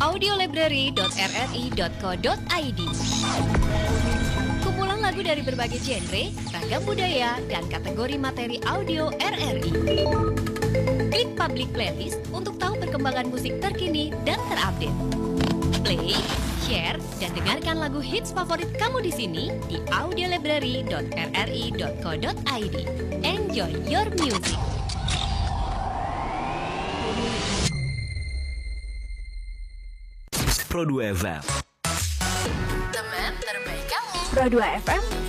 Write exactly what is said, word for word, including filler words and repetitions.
audiolibrary dot r r i dot co dot i d. Kumpulan lagu dari berbagai genre, ragam budaya, dan kategori materi audio R R I. Klik public playlist untuk tahu perkembangan musik terkini dan terupdate. Play, share, dan dengarkan lagu hits favorit kamu di sini di audiolibrary dot r r i dot co dot i d. Enjoy your music. Pro dua F M. Teman terbaik kamu. Pro dua F M